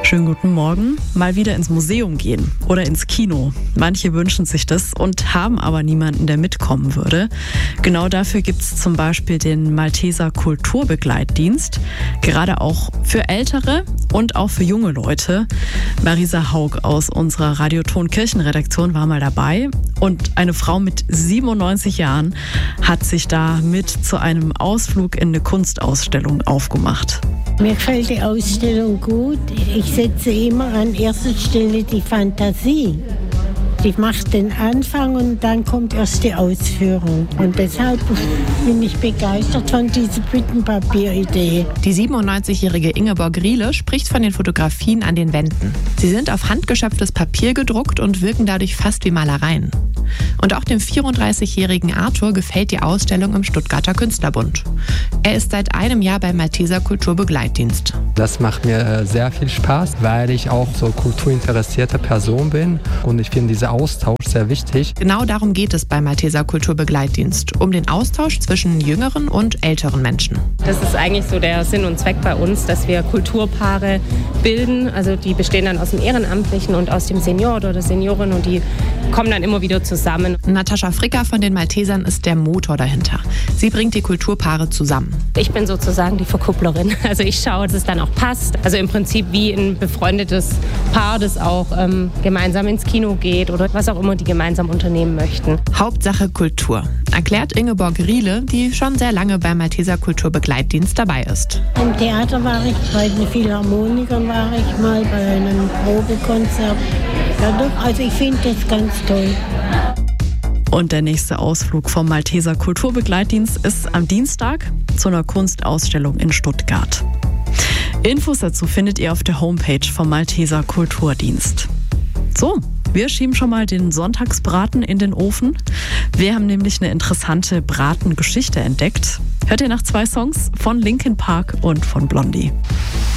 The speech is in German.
Schönen guten Morgen. Mal wieder ins Museum gehen oder ins Kino. Manche wünschen sich das und haben aber niemanden, der mitkommen würde. Genau dafür gibt es zum Beispiel den Malteser Kulturbegleitdienst. Gerade auch für Ältere und auch für junge Leute. Marisa Haug aus unserer Radioton Kirchenredaktion war mal dabei. Und eine Frau mit 97 Jahren hat sich da mit zu einem Ausflug in eine Kunstausstellung aufgemacht. Mir gefällt die Ausstellung gut. Ich setze immer an erster Stelle die Fantasie. Die macht den Anfang und dann kommt erst die Ausführung. Und deshalb bin ich begeistert von dieser Büttenpapier-Idee. Die 97-jährige Ingeborg Riele spricht von den Fotografien an den Wänden. Sie sind auf handgeschöpftes Papier gedruckt und wirken dadurch fast wie Malereien. Und auch dem 34-jährigen Arthur gefällt die Ausstellung im Stuttgarter Künstlerbund. Er ist seit einem Jahr beim Malteser Kulturbegleitdienst. Das macht mir sehr viel Spaß, weil ich auch so kulturinteressierte Person bin und ich finde dieser Austausch sehr wichtig. Genau darum geht es beim Malteser Kulturbegleitdienst, um den Austausch zwischen jüngeren und älteren Menschen. Das ist eigentlich so der Sinn und Zweck bei uns, dass wir Kulturpaare bilden. Also die bestehen dann aus dem Ehrenamtlichen und aus dem Senior oder der Seniorin und die kommen dann immer wieder zusammen. Natascha Fricker von den Maltesern ist der Motor dahinter. Sie bringt die Kulturpaare zusammen. Ich bin sozusagen die Verkupplerin. Also ich schaue, dass es dann auch passt. Also im Prinzip wie ein befreundetes Paar, das auch gemeinsam ins Kino geht oder was auch immer die gemeinsam unternehmen möchten. Hauptsache Kultur, erklärt Ingeborg Riele, die schon sehr lange beim Malteser Kulturbegleitdienst dabei ist. Im Theater war ich, bei den Philharmonikern war ich mal, bei einem Probekonzert. Ja doch, also ich finde das ganz toll. Und der nächste Ausflug vom Malteser Kulturbegleitdienst ist am Dienstag zu einer Kunstausstellung in Stuttgart. Infos dazu findet ihr auf der Homepage vom Malteser Kulturdienst. So, wir schieben schon mal den Sonntagsbraten in den Ofen. Wir haben nämlich eine interessante Bratengeschichte entdeckt. Hört ihr nach 2 Songs von Linkin Park und von Blondie.